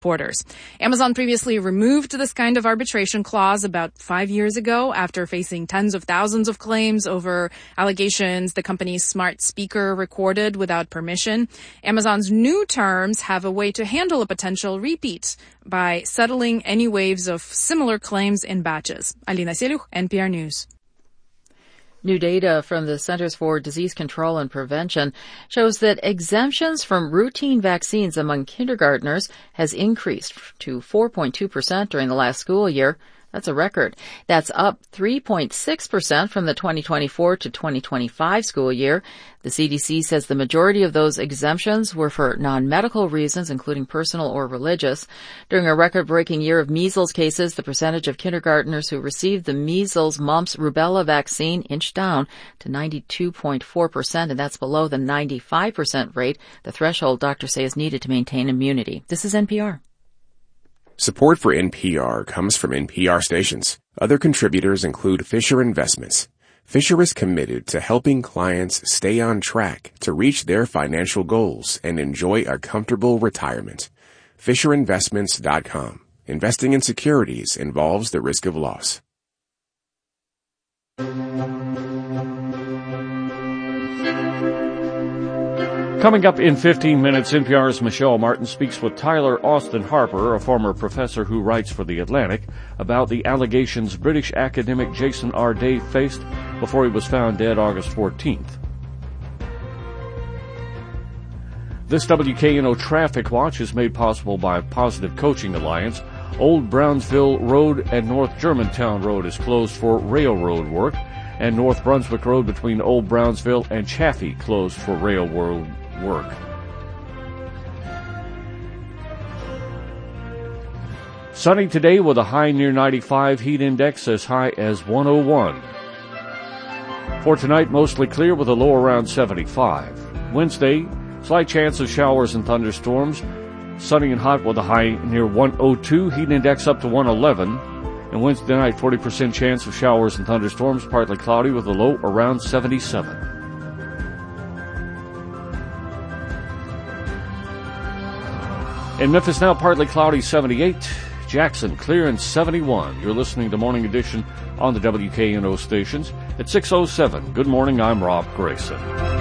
Borders. Amazon previously removed this kind of arbitration clause about 5 years ago after facing tens of thousands of claims over allegations the company's smart speaker recorded without permission. Amazon's new terms have a way to handle a potential repeat by settling any waves of similar claims in batches. Alina Seluch, NPR News. New data from the Centers for Disease Control and Prevention shows that exemptions from routine vaccines among kindergartners has increased to 4.2% during the last school year. That's a record. That's up 3.6% from the 2024 to 2025 school year. The CDC says the majority of those exemptions were for non-medical reasons, including personal or religious. During a record-breaking year of measles cases, the percentage of kindergartners who received the measles, mumps, rubella vaccine inched down to 92.4%, and that's below the 95% rate, the threshold doctors say is needed to maintain immunity. This is NPR. Support for NPR comes from NPR stations. Other contributors include Fisher Investments. Fisher is committed to helping clients stay on track to reach their financial goals and enjoy a comfortable retirement. FisherInvestments.com. Investing in securities involves the risk of loss. Coming up in 15 minutes, NPR's Michelle Martin speaks with Tyler Austin Harper, a former professor who writes for The Atlantic, about the allegations British academic Jason R. Day faced before he was found dead August 14th. This WKNO Traffic Watch is made possible by Positive Coaching Alliance. Old Brownsville Road and North Germantown Road is closed for railroad work, and North Brunswick Road between Old Brownsville and Chaffee closed for railroad work. Sunny today with a high near 95, heat index as high as 101. For tonight, mostly clear with a low around 75. Wednesday, slight chance of showers and thunderstorms. Sunny and hot with a high near 102, heat index up to 111. And Wednesday night, 40% chance of showers and thunderstorms, partly cloudy with a low around 77. In Memphis now, partly cloudy, 78. Jackson, clear and 71. You're listening to Morning Edition on the WKNO stations. At 6:07, good morning, I'm Rob Grayson.